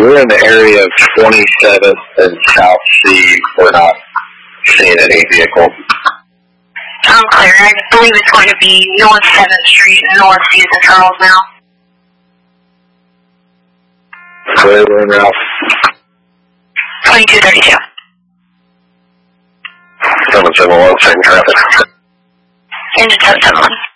We're in the area of 27th and South C. We're not seeing any vehicles. I'm clear. I believe it's going to be North 7th Street and North Susan Charles now. Clear, we're in route. 2232. 771, same traffic. Engine 771.